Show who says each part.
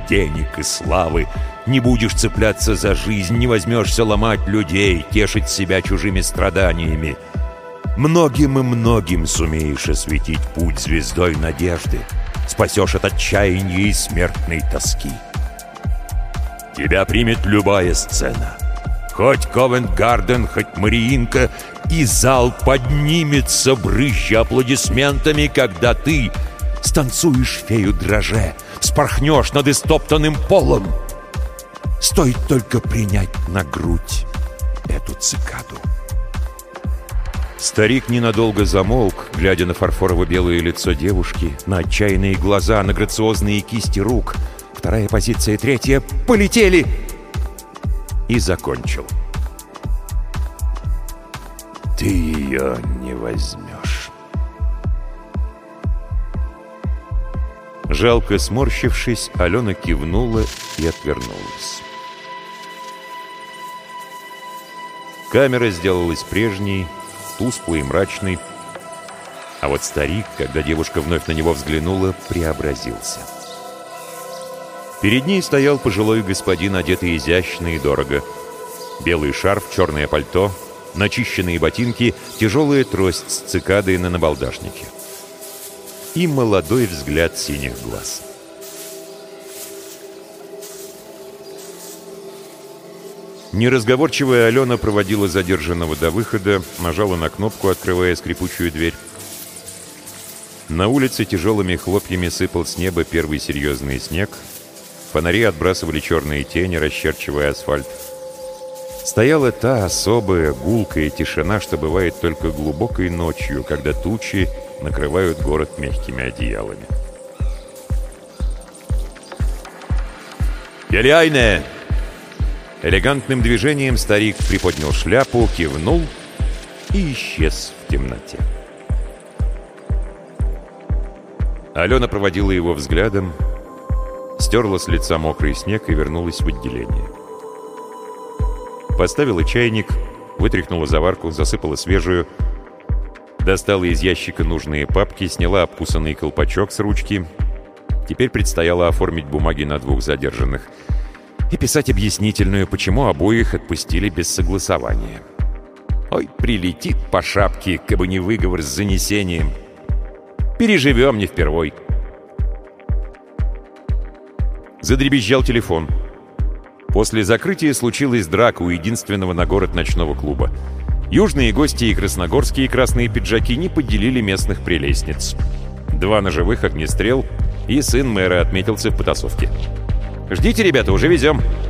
Speaker 1: денег и славы, не будешь цепляться за жизнь, не возьмешься ломать людей, тешить себя чужими страданиями. Многим и многим сумеешь осветить путь звездой надежды, спасешь от отчаяния и смертной тоски. Тебя примет любая сцена, хоть Ковент-Гарден, хоть Мариинка, и зал поднимется, брызжа аплодисментами, когда ты станцуешь фею драже, вспорхнешь над истоптанным полом. Стоит только принять на грудь эту цикаду. Старик ненадолго замолк, глядя на фарфорово-белое лицо девушки, на отчаянные глаза, на грациозные кисти рук. Вторая позиция, третья. Полетели! И закончил. Ты ее не возьмешь. Жалко сморщившись, Алена кивнула и отвернулась. Камера сделалась прежней, тусклой и мрачной. А вот старик, когда девушка вновь на него взглянула, преобразился. Перед ней стоял пожилой господин, одетый изящно и дорого. Белый шарф, черное пальто, начищенные ботинки, тяжелая трость с цикадой на набалдашнике. И молодой взгляд синих глаз. Неразговорчивая Алена проводила задержанного до выхода, нажала на кнопку, открывая скрипучую дверь. На улице тяжелыми хлопьями сыпал с неба первый серьезный снег. Фонари отбрасывали черные тени, расчерчивая асфальт. Стояла та особая гулкая тишина, что бывает только глубокой ночью, когда тучи накрывают город мягкими одеялами. «Геляйне!» Элегантным движением старик приподнял шляпу, кивнул и исчез в темноте. Алена проводила его взглядом, стерла с лица мокрый снег и вернулась в отделение. Поставила чайник, вытряхнула заварку, засыпала свежую, достала из ящика нужные папки, сняла обкусанный колпачок с ручки. Теперь предстояло оформить бумаги на двух задержанных и писать объяснительную, почему обоих отпустили без согласования. Ой, прилетит по шапке, кабы не выговор с занесением. Переживем не впервой. Задребезжал телефон. После закрытия случилась драка у единственного на город ночного клуба. Южные гости и красногорские красные пиджаки не поделили местных прелестниц. 2 ножевых, огнестрел, и сын мэра отметился в потасовке. «Ждите, ребята, уже везем!»